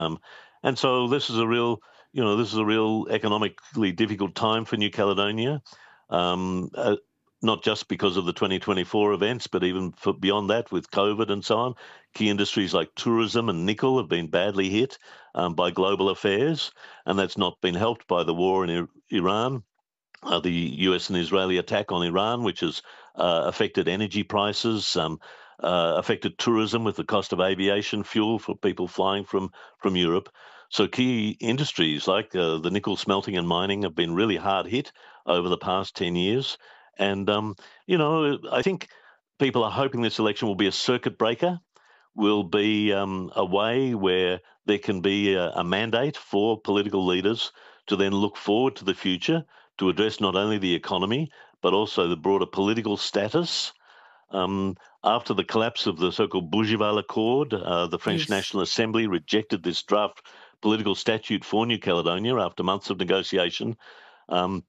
And so this is a real economically difficult time for New Caledonia, not just because of the 2024 events, but even beyond that with COVID and so on. Key industries like tourism and nickel have been badly hit by global affairs, and that's not been helped by the war in Iran. The US and Israeli attack on Iran, which has affected energy prices, affected tourism with the cost of aviation fuel for people flying from Europe. So key industries like the nickel smelting and mining have been really hard hit over the past 10 years. And, I think people are hoping this election will be a circuit breaker, will be a way where there can be a mandate for political leaders to then look forward to the future, to address not only the economy, but also the broader political status. After the collapse of the so-called Bougival Accord, the French National Assembly rejected this draft political statute for New Caledonia after months of negotiation. Prime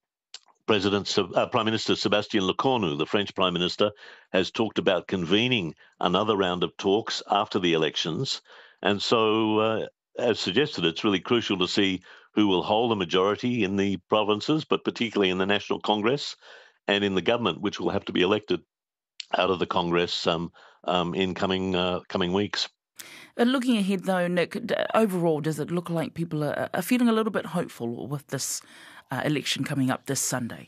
Minister Sébastien Lecornu, the French Prime Minister, has talked about convening another round of talks after the elections. And so, as suggested, it's really crucial to see who will hold a majority in the provinces, but particularly in the National Congress and in the government, which will have to be elected out of the Congress in coming weeks. Looking ahead, though, Nick, overall, does it look like people are feeling a little bit hopeful with this election coming up this Sunday?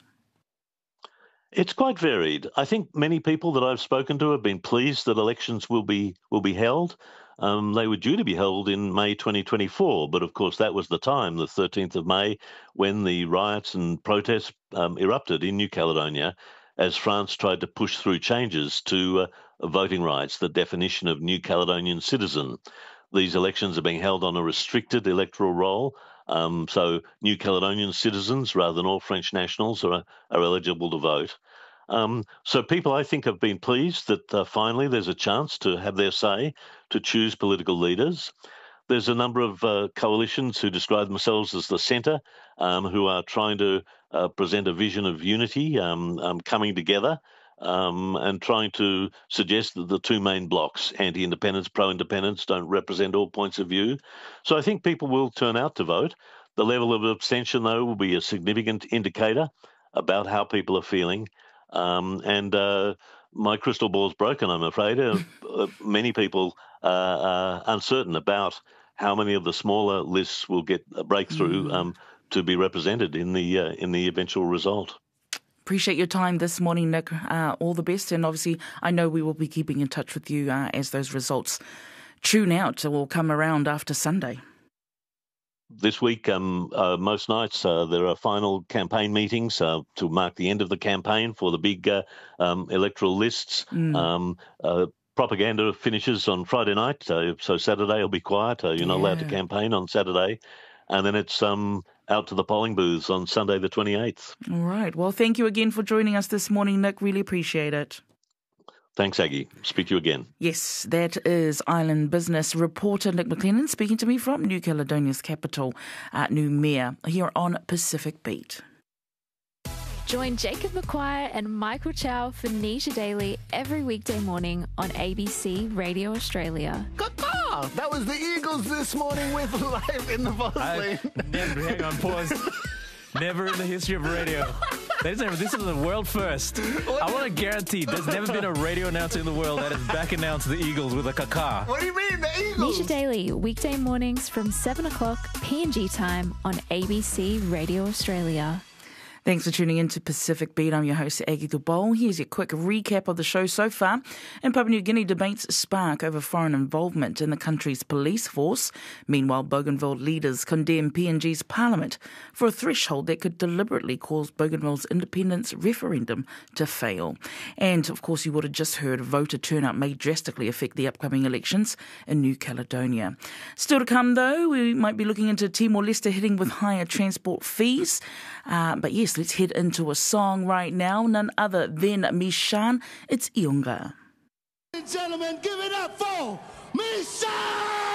It's quite varied. I think many people that I've spoken to have been pleased that elections will be held. They were due to be held in May 2024, but of course that was the time, the 13th of May, when the riots and protests erupted in New Caledonia as France tried to push through changes to voting rights, the definition of New Caledonian citizen. These elections are being held on a restricted electoral roll, so New Caledonian citizens, rather than all French nationals, are eligible to vote. So people, I think, have been pleased that finally there's a chance to have their say, to choose political leaders. There's a number of coalitions who describe themselves as the centre, who are trying to present a vision of unity, coming together, and trying to suggest that the two main blocs, anti-independence, pro-independence, don't represent all points of view. So I think people will turn out to vote. The level of abstention, though, will be a significant indicator about how people are feeling. My crystal ball's broken, I'm afraid. Many people are uncertain about how many of the smaller lists will get a breakthrough to be represented in the eventual result. Appreciate your time this morning, Nick. All the best. And obviously, I know we will be keeping in touch with you as those results tune out or come around after Sunday. This week, most nights, there are final campaign meetings to mark the end of the campaign for the big electoral lists. Propaganda finishes on Friday night, so Saturday will be quiet. You're not allowed to campaign on Saturday. And then it's out to the polling booths on Sunday the 28th. All right. Well, thank you again for joining us this morning, Nick. Really appreciate it. Thanks, Aggie. Speak to you again. Yes, that is Island Business reporter Nick McLennan speaking to me from New Caledonia's capital, Noumea, here on Pacific Beat. Join Jacob McQuire and Michael Chow for Nisha Daily every weekday morning on ABC Radio Australia. Caw-caw! That was the Eagles this morning with Live in the Buzz Lane. Hang on, pause. Never in the history of radio. This is a world first. I want to guarantee there's never been a radio announcer in the world that has back announced the Eagles with a caca. What do you mean, the Eagles? Nisha Daily, weekday mornings from 7 o'clock PNG time on ABC Radio Australia. Thanks for tuning in to Pacific Beat. I'm your host, Aggie Dubol. Here's your quick recap of the show so far. In Papua New Guinea, debates spark over foreign involvement in the country's police force. Meanwhile, Bougainville leaders condemn PNG's parliament for a threshold that could deliberately cause Bougainville's independence referendum to fail. And, of course, you would have just heard voter turnout may drastically affect the upcoming elections in New Caledonia. Still to come, though, we might be looking into Timor-Leste hitting with higher transport fees. But yes, let's head into a song right now, none other than Mishan. It's Ionga. Ladies and gentlemen, give it up for Mishan!